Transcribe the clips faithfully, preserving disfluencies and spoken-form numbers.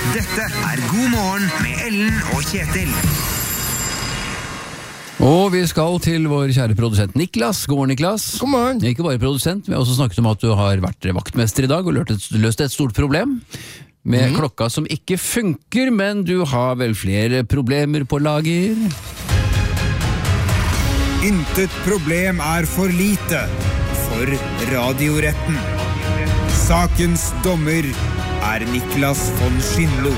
Dette er God morgen med Ellen og Kjetil. Og vi skal til vår kjære produsent Niklas. God morgen, Niklas. God morgen. Ikke bare produsent, vi har også snakket om at du har vært vaktmester i dag og løst et, løst et stort problem med mm. klokka som ikke funker, men du har vel flere problemer på lager? Intet problem er for lite for Radioretten. Sakens dommer er Niklas von Schindlo.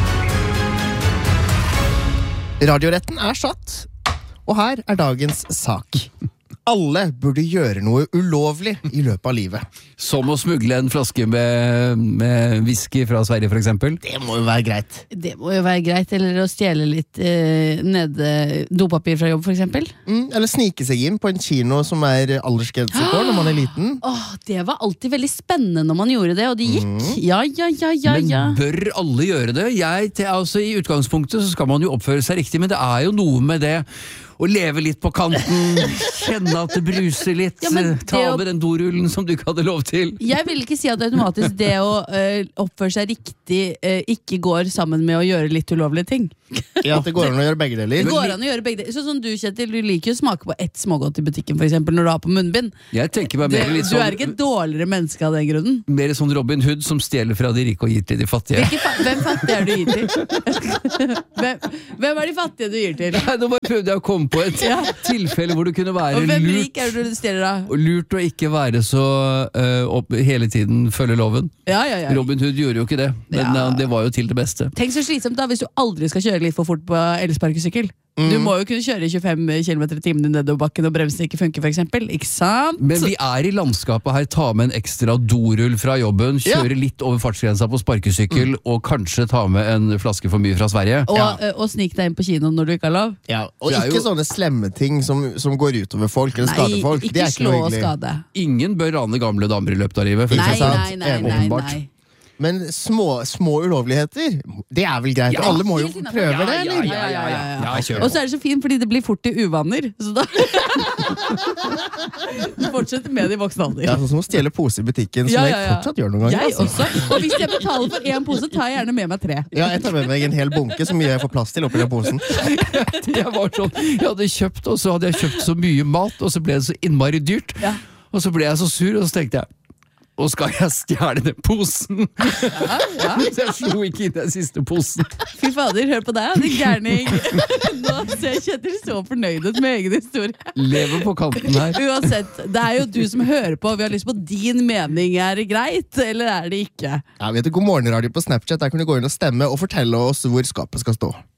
Radioretten er satt, og her er dagens sak. Alle burde gjøre noe ulovlig i løpet av livet. Som å smugle en flaske med, med whisky fra Sverige, for eksempel. Det må jo være greit. Det må jo være greit, eller å stjele litt eh, nede dopapir fra jobb, for eksempel. Mm, eller snike seg inn på en kino som er aldersgrense på når man er liten. Åh, det var alltid veldig spennende når man gjorde det, og det gikk. Mm. Ja, ja, ja, ja, men ja. bør alle gjøre det? Jeg, til, altså, I utgangspunktet så skal man jo oppføre seg riktig, men det er jo noe med det å leve litt på kanten, kjenne at det bruser litt, ja, ta å... med den dorullen som du ikke hadde lov til. Jeg vil ikke si at automatisk det å uh, oppføre seg riktig uh, ikke går sammen med å gjøre litt ulovlige ting. Ja, det går an å gjøre begge deler. Det går an å gjøre begge deler. Sånn som du, Kjetil, du liker jo å smake på ett smågodt i butikken, for eksempel, når du har på munnbind. Jeg tenker meg mer du, litt sånn... Du er ikke et dårligere menneske av den grunnen. Mer sånn Robin Hood som stjeler fra de rike og gir til de fattige. Fa hvem fattige er du gir til? hvem, hvem er de fattige du gir til? Nei, nå bare prøvde jeg å komme på et ja. tilfelle hvor det kunne være og hvem lurt, rik er det du stjeler da? Og lurt å ikke være så uh, opp, hele tiden følge loven. Ja, ja, ja. Robin Hood gjorde jo ikke det, men ja. uh, det var jo til det beste. Tenk så slitsomt da hvis du aldri skal kjøre litt for fort på elsparkesykkel. Mm. Du må jo kunne kjøre i tjuefem kilometer i timen nedover bakken og bremsen ikke funker, for eksempel. Ikke sant? Men vi er i landskapet her. Ta med en ekstra dorull fra jobben, kjøre ja. litt over fartsgrensa på sparkesykkel, mm. og kanskje ta med en flaske for mye fra Sverige. Og, ja. og snik deg inn på kino når du ikke har lov. Ja, og ikke jo... sånne slemme ting som, som går utover folk eller skader folk. Nei, ikke, det er ikke slå og skade. Ingen bør rane gamle damer i løpet av livet. Nei, nei, nei, nei, nei. Men små, små ulovligheter, det er vel greit. Ja, alle må jo prøve ja, det, eller? Ja, ja, ja, ja, ja. ja Og så er det så fint, fordi det blir fort til uvaner. Så da du fortsetter med det i voksen alder. Ja, sånn som å stjele pose i butikken, som ja, ja, ja. jeg fortsatt gjør noen ganger. Jeg også. Og hvis jeg betaler for en pose, tar jeg gjerne med meg tre. Ja, jeg tar med meg en hel bunke som jeg får plass til oppi den posen. Jeg var sånn, jeg hadde kjøpt, og så hadde jeg kjøpt så mye mat, og så ble det så innmari dyrt. Ja. Og så ble jeg så sur, og så tenkte jeg, og skal jeg stjele den posen? Ja, ja. Så jeg slo ikke inn den siste posen. Fy fader, hør på deg, det er gærning. Nå ser Kjetil så fornøyd ut med egen historie. Lever på kanten her. Uansett, det er jo du som hører på, vi har lyst på din mening. Er det greit, eller er det ikke? Ja, vet du, God morgen radio på Snapchat, der kan du gå inn og stemme og fortelle oss hvor skapet skal stå.